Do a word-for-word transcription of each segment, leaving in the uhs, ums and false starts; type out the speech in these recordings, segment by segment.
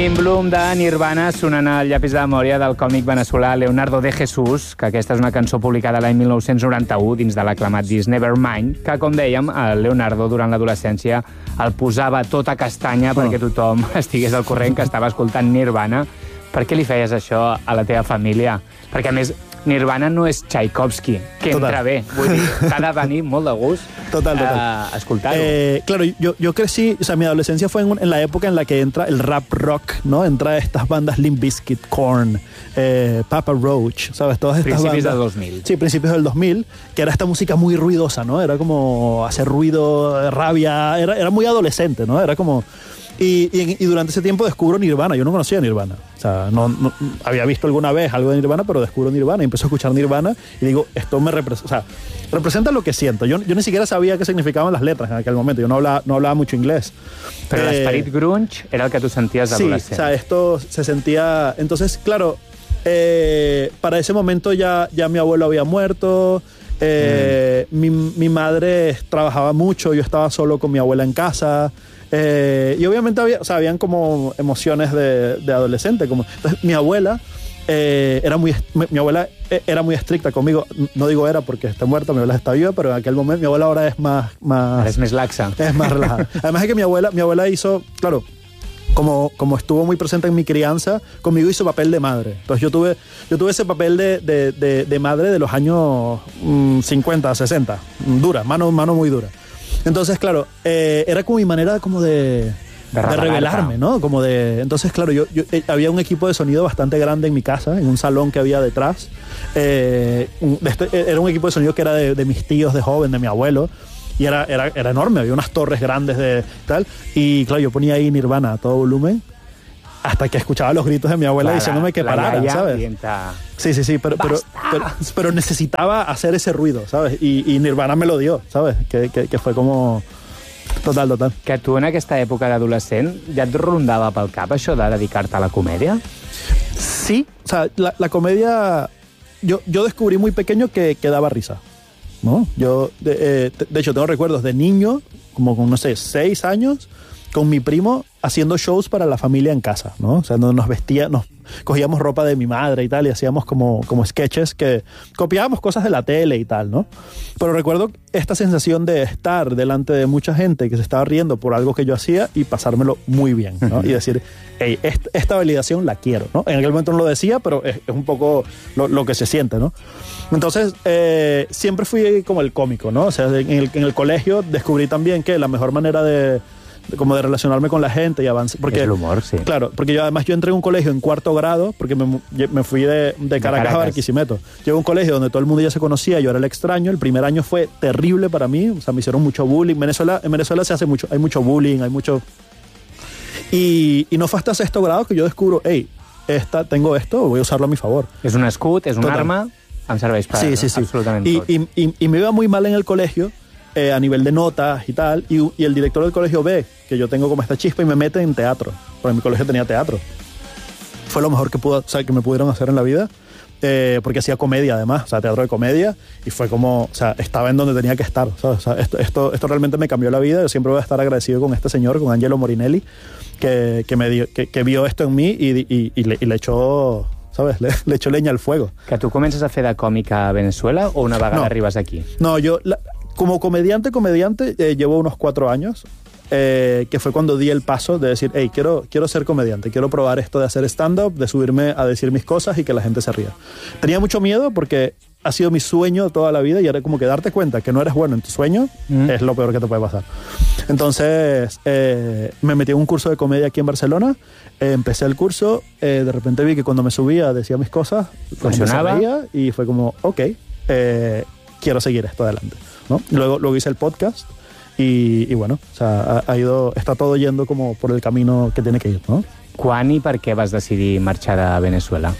In Bloom de Nirvana sonant al llapis de memòria del còmic veneçolà Leonardo de Jesús, que aquesta és una cançó publicada l'any mil nou-cents noranta-u dins de l'aclamat disc Nevermind, que, com dèiem, el Leonardo durant l'adolescència el posava tota castanya perquè tothom estigués al corrent que estava escoltant Nirvana. Per què li feies això a la teva família? Perquè, a més, Nirvana no és Tchaikovsky, que total. Entra bé. Vull dir, t'ha de venir molt de gust total, total. Uh, escoltar-ho. Eh, claro, yo, yo crecí, o sea, mi adolescencia fue en, en la época en la que entra el rap rock, ¿no? Entra estas bandas Limp Bizkit, Korn, eh, Papa Roach, ¿sabes? Todas estas principios bandas. del dos mil. Sí, principios del dos mil, que era esta música muy ruidosa, ¿no? Era como hacer ruido, rabia, era, era muy adolescente, ¿no? Era como... Y, y, y durante ese tiempo descubro Nirvana. Yo no conocía Nirvana. O sea, no, no, había visto alguna vez algo de Nirvana, pero descubro Nirvana y empiezo a escuchar Nirvana y digo, esto me representa, o sea, representa lo que siento. Yo, yo ni siquiera sabía qué significaban las letras en aquel momento. Yo no hablaba, no hablaba mucho inglés. Pero eh, l'esperit grunge era el que tú sentías adolescente. Sí, o sea, esto se sentía... Entonces, claro, eh, para ese momento ya, ya mi abuelo había muerto... Eh, mm. mi, mi madre trabajaba mucho, yo estaba solo con mi abuela en casa... Eh, y obviamente había, o sea, habían como emociones de, de adolescente. Como, entonces, mi abuela eh, era muy, mi abuela era muy estricta conmigo. No digo era porque está muerta, mi abuela está viva, pero en aquel momento mi abuela ahora es más... más es más laxa. Es más relajada. Además es que mi abuela, mi abuela hizo, claro, como, como estuvo muy presente en mi crianza, conmigo hizo papel de madre. Entonces yo tuve, yo tuve ese papel de, de, de, de madre de los años mmm, cincuenta, sesenta. Dura, mano, mano muy dura. Entonces, claro, eh, era como mi manera como de, de, de revelarme, ¿no? Como de, entonces, claro, yo, yo eh, había un equipo de sonido bastante grande en mi casa, en un salón que había detrás. Eh, un, este, era un equipo de sonido que era de, de mis tíos de joven, de mi abuelo. Y era, era, era enorme, había unas torres grandes de tal. Y claro, yo ponía ahí Nirvana a todo volumen. Hasta que escuchaba los gritos de mi abuela, claro, diciéndome que parara, ¿sabes? Vienta. Sí, sí, sí, pero, pero, pero, pero necesitaba hacer ese ruido, ¿sabes? Y, y Nirvana me lo dio, ¿sabes? Que, que, que fue como... Total, total. Que tu en aquesta època d'adolescent ja et rondava pel cap això de dedicar-te a la comèdia? Sí, o sea, la, la comedia... Yo, yo descubrí muy pequeño que, que daba risa, ¿no? Yo, de, eh, de hecho, tengo recuerdos de niño, como con, no sé, seis años... con mi primo haciendo shows para la familia en casa, ¿no? O sea, nos vestía, nos cogíamos ropa de mi madre y tal, y hacíamos como, como sketches que copiábamos cosas de la tele y tal, ¿no? Pero recuerdo esta sensación de estar delante de mucha gente que se estaba riendo por algo que yo hacía y pasármelo muy bien, ¿no? Y decir, hey, esta, esta validación la quiero, ¿no? En aquel momento no lo decía, pero es, es un poco lo, lo que se siente, ¿no? Entonces, eh, siempre fui como el cómico, ¿no? O sea, en el, en el colegio descubrí también que la mejor manera de como de relacionarme con la gente y avanzar. Porque, es el humor, sí. Claro, porque yo además yo entré en un colegio en cuarto grado, porque me, me fui de, de Caracas, Caracas a Barquisimeto. Llegué a un colegio donde todo el mundo ya se conocía, yo era el extraño. El primer año fue terrible para mí, o sea, me hicieron mucho bullying. Venezuela, en Venezuela se hace mucho, hay mucho bullying, hay mucho... Y, y no fue hasta sexto grado que yo descubro, hey, esta, tengo esto, voy a usarlo a mi favor. És un escut, és un Total. arma, em serveix per sí, sí, sí. absolutament y, tot. Y, y, y me iba muy mal en el colegio, Eh, a nivel de notas y tal, y, y el director del colegio ve que yo tengo como esta chispa y me mete en teatro, porque mi colegio tenía teatro. Fue lo mejor que, pudo, o sea, que me pudieron hacer en la vida, eh, porque hacía comedia además, o sea, teatro de comedia, y fue como, o sea, estaba en donde tenía que estar, ¿sabes? O sea, esto, esto, esto realmente me cambió la vida. Yo siempre voy a estar agradecido con este señor, con Angelo Morinelli, que, que, me dio, que, que vio esto en mí y, y, y, le, y le echó... ¿sabes? Le, le echó leña al fuego. Que tu comences a fer de còmica a Venezuela o una vegada no. arribes aquí? No, yo... La, Como comediante, comediante, eh, llevo unos cuatro años, eh, que fue cuando di el paso de decir, hey, quiero, quiero ser comediante, quiero probar esto de hacer stand-up, de subirme a decir mis cosas y que la gente se ría. Tenía mucho miedo porque ha sido mi sueño toda la vida y era como que darte cuenta que no eres bueno en tu sueño mm. es lo peor que te puede pasar. Entonces, eh, me metí en un curso de comedia aquí en Barcelona, eh, empecé el curso, eh, de repente vi que cuando me subía decía mis cosas, funcionaba y fue como, ok, eh, quiero seguir esto adelante. ¿No? Luego, luego hice el podcast y, y bueno, o sea, ha, ha ido, está todo yendo como por el camino que tiene que ir, ¿no? Quan i per què vas decidir marxar a Venezuela?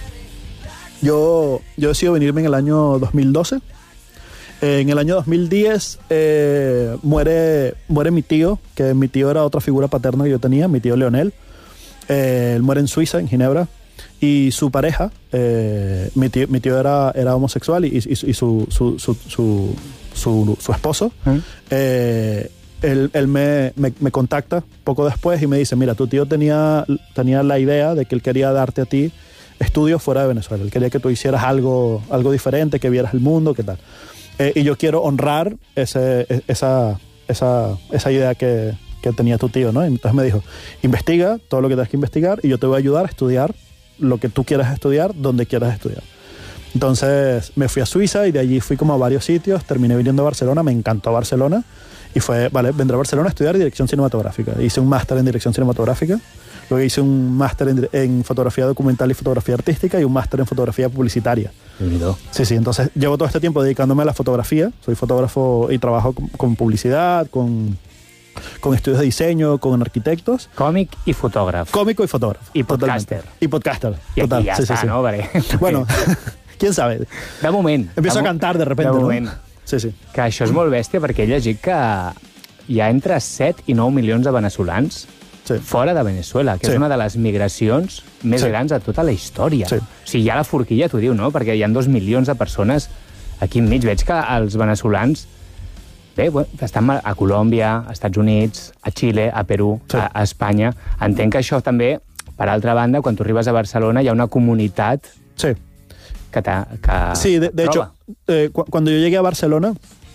Yo, yo decido venirme en el año dos mil doce. Eh, en el año dos mil diez eh, muere, muere mi tío, que mi tío era otra figura paterna que yo tenía, mi tío Leonel. Eh, él muere en Suiza, en Ginebra. Y su pareja, eh, mi tío, mi tío era, era homosexual y, y, y su, su, su, su, su, su esposo ¿Mm? eh, él, él me, me, me contacta poco después y me dice, mira, tu tío tenía, tenía la idea de que él quería darte a ti estudios fuera de Venezuela. Él quería que tú hicieras algo, algo diferente, que vieras el mundo, qué tal. Eh, y yo quiero honrar ese, esa, esa, esa idea que, que tenía tu tío, ¿no? Y entonces me dijo, investiga todo lo que tengas que investigar y yo te voy a ayudar a estudiar lo que tú quieras estudiar, donde quieras estudiar. Entonces me fui a Suiza y de allí fui como a varios sitios, terminé viniendo a Barcelona, me encantó Barcelona y fue, vale, vendré a Barcelona a estudiar dirección cinematográfica. Hice un máster en dirección cinematográfica, luego hice un máster en, en fotografía documental y fotografía artística y un máster en fotografía publicitaria. Sí, sí, entonces llevo todo este tiempo dedicándome a la fotografía, soy fotógrafo y trabajo con, con publicidad, con... con estudios de diseño, con arquitectos. Còmic i fotògraf. Cómico y fotógrafo. I podcaster. Totalmente. Y podcaster. I total. aquí ja sí, està, sí, sí. no? Perquè... Bueno, quién sabe. De moment. Empiezo de a cantar de repente, de ¿no? moment. Sí, sí. Que això és molt bèstia perquè he llegit que hi ha entre set i nou milions de veneçolans Sí. fora de Venezuela, que Sí. és una de les migracions més Sí. grans de tota la història. Sí. O sigui, ja la forquilla t'ho diu, no? Perquè hi ha dos milions de persones aquí enmig. Veig que els veneçolans bé, bueno, estan a Colòmbia, a Estats Units, a Xile, a Perú, Sí. a, a Espanya. Entenc que això també, per altra banda, quan tu arribes a Barcelona hi ha una comunitat Sí. que, ta, que Sí, de, de hecho, eh, cu cuando yo llegué a Barcelona,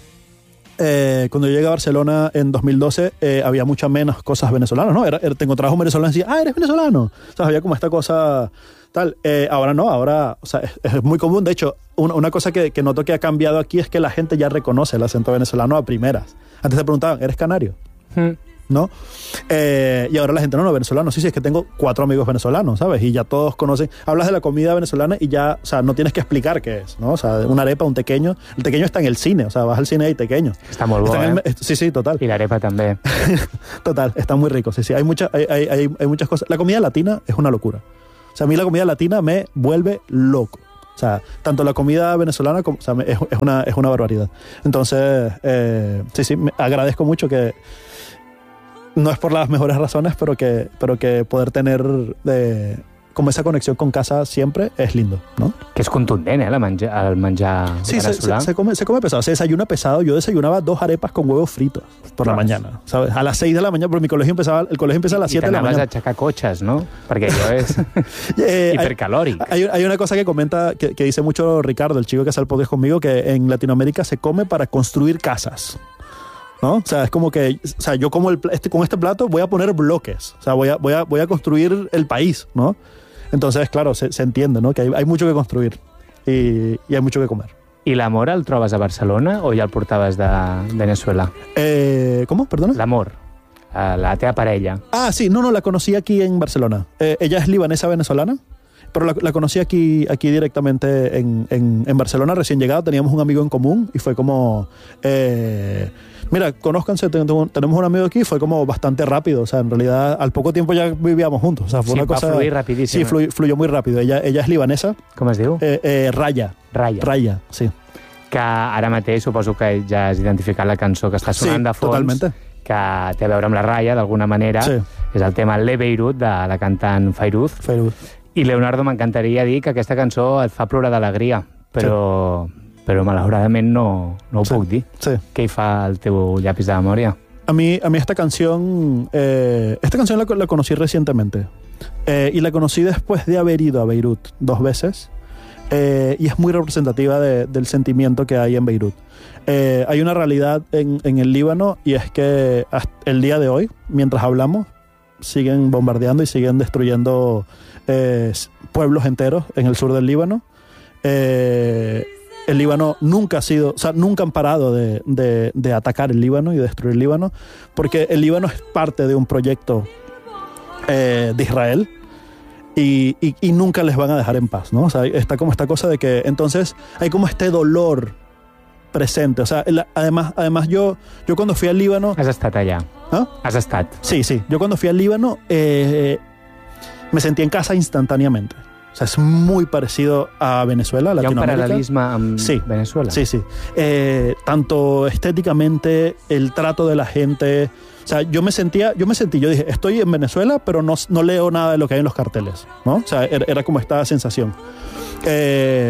eh, cuando yo llegué a Barcelona en dos mil doce, eh, había muchas menos cosas venezolanas, ¿no? Era, era, te encontrabas un venezolano y decías, ah, eres venezolano. O sea, había como esta cosa tal. Eh, ahora no, ahora, o sea, es, es muy común. De hecho, una, una cosa que, que noto que ha cambiado aquí es que la gente ya reconoce el acento venezolano a primeras. Antes te preguntaban, ¿eres canario? Hmm. ¿No? Eh, y ahora la gente, no, no, venezolano, sí, sí, es que tengo cuatro amigos venezolanos, ¿sabes? Y ya todos conocen, hablas de la comida venezolana y ya, o sea, no tienes que explicar qué es, ¿no? O sea, una arepa, un tequeño, el tequeño está en el cine, o sea, vas al cine y tequeño. Està molt bo, Está en eh? el- sí, sí, total. I l'arepa també. Total, está muy rico, sí, sí. Hay, mucha, hay, hay, hay, hay muchas cosas. La comida latina es una locura. O sea, a mí la comida latina me vuelve loco. O sea, tanto la comida venezolana como, o sea, me- es, es, una, es una barbaridad. Entonces, eh, sí, sí, me agradezco mucho que, no es por las mejores razones, pero que, pero que poder tener de, como esa conexión con casa siempre es lindo, ¿no? Que és contundent, eh, la menjar, el menjar Sí, se, veneçolà. se, se come, se come pesado, se desayuna pesado. Yo desayunaba dos arepas con huevos fritos por la Claro. mañana, ¿sabes? A las seis de la mañana, porque mi colegio empezaba, el colegio empieza a las I siete de la t'anaves a mañana. aixecar cotxes, no? Perquè allò és Eh, hay- hipercalòric. Hay, hay una cosa que comenta, que, que dice mucho Ricardo, el chico que hace el podcast conmigo, que en Latinoamérica se come para construir casas, ¿no? O sea, es como que, o sea, yo como el, pla- este, con este plato voy a poner bloques, o sea, voy a, voy a, voy a construir el país, ¿no? Entonces, claro, se, se entiende, ¿no? Que hay, hay mucho que construir y, y hay mucho que comer. I l'amor el trobes a Barcelona o ja el portaves de Venezuela? Eh, ¿Cómo? Perdona. L'amor, a la teva parella. Ah, sí, no, no, la conocí aquí en Barcelona. Eh, ella es libanesa venezolana, pero la, la conocí aquí, aquí directamente en, en, en Barcelona, recién llegada. Teníamos un amigo en común y fue como, eh, mira, conózcanse, tengo- tenemos un amigo aquí, fue como bastante rápido. O sea, en realidad, al poco tiempo ya vivíamos juntos. O sea, fue Sí, una va cosa... fluir rapidíssim. Sí, fluyó, fluyó muy rápido. Ella, ella es libanesa, Com es diu? eh, eh, Raya. Raya. Raya, sí. Que ara mateix suposo que ja has identificat la cançó que està sonant Sí, de fons. totalmente. Que té a veure amb la Raya, d'alguna manera. Sí. És el tema Le Beirut, de la cantant Fairuz. Feiruz. I, Leonardo, m'encantaria dir que aquesta cançó et fa plorar d'alegria, però, però malauradament no, no ho Sí. puc dir. Sí. Què hi fa el teu llapis de memòria? A mí, a mí esta canción, eh, esta canción la, la conocí recientemente eh, y la conocí después de haber ido a Beirut dos veces eh, y es muy representativa de- del sentimiento que hay en Beirut. Eh, hay una realidad en, en el Líbano y es que hasta el día de hoy, mientras hablamos, siguen bombardeando y siguen destruyendo eh, s- pueblos enteros en el sur del Líbano. Eh, el Líbano nunca ha sido, o sea, nunca han parado de, de- de atacar el Líbano y de destruir el Líbano, porque el Líbano es parte de un proyecto eh, de Israel y, y- y nunca les van a dejar en paz, ¿no? O sea, está como esta cosa de que entonces hay como este dolor presente. O sea, el- además, además yo, yo cuando fui al Líbano... Has estat allà. ¿Ah? Has estat. Sí, sí. Yo cuando fui al Líbano eh, me sentí en casa instantáneamente. O sea, es muy parecido a Venezuela, a Hi ha un Latinoamérica. paral·lelisme amb Sí. Venezuela? Sí, sí. Eh, tanto estéticamente, el trato de la gente. O sea, yo me sentía, yo me sentí, yo dije, estoy en Venezuela, pero no, no leo nada de lo que hay en los carteles, ¿no? O sea, era, era como esta sensación. Eh,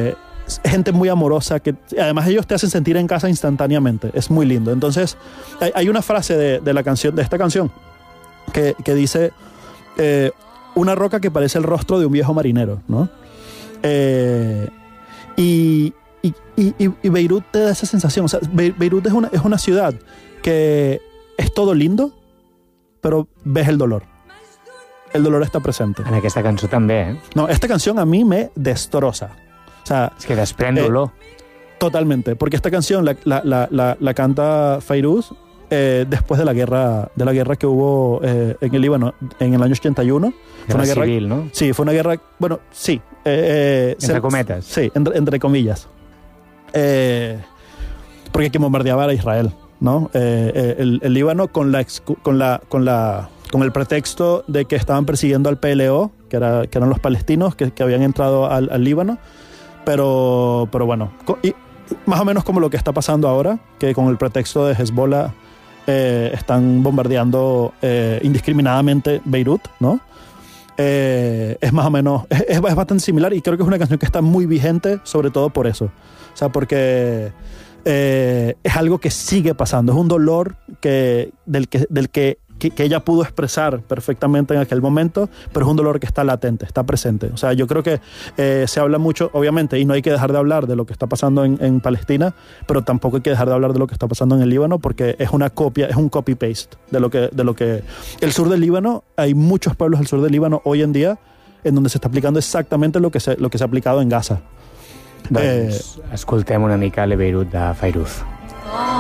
gente muy amorosa, que además ellos te hacen sentir en casa instantáneamente. Es muy lindo. Entonces, hay, hay una frase de, de, la canción, de esta canción que, que dice, eh, una roca que parece el rostro de un viejo marinero, ¿no? Eh, y, y, y, y Beirut te da esa sensación. O sea, Be- Beirut es una, es una ciudad que es todo lindo, pero ves el dolor. El dolor está presente. En aquesta cançó també, eh? No, esta canción a mí me destroza. O sea, És que desprèn dolor. Eh, totalmente, porque esta canción la, la, la, la, la canta Fairuz eh, después de la guerra de la guerra que hubo eh, en el Líbano en el año ochenta y uno. Fue una guerra civil, ¿no? Sí, fue una guerra, bueno, sí. Eh, eh, entre se, cometas. Sí, entre, entre comillas. Eh, porque quien bombardeaba era Israel, ¿no? Eh, eh, el, el Líbano con la, con la, con la con el pretexto de que estaban persiguiendo al P L O, que, era, que eran los palestinos que, que habían entrado al, al Líbano. Pero, pero bueno, y más o menos como lo que está pasando ahora, que con el pretexto de Hezbollah eh, están bombardeando eh, indiscriminadamente Beirut, ¿no? Eh, es más o menos, es, es bastante similar y creo que es una canción que está muy vigente, sobre todo por eso. O sea, porque eh, es algo que sigue pasando, es un dolor que, del que... Del que Que, que ella pudo expresar perfectamente en aquel momento, pero es un dolor que está latente, está presente. O sea, yo creo que eh, se habla mucho, obviamente, y no hay que dejar de hablar de lo que está pasando en, en Palestina, pero tampoco hay que dejar de hablar de lo que está pasando en el Líbano, porque es una copia, es un copy-paste de lo que, de lo que... El sur del Líbano, hay muchos pueblos del sur del Líbano hoy en día en donde se está aplicando exactamente lo que se, lo que se ha aplicado en Gaza. Doncs eh, escoltem una mica Le Beirut de Fairuz.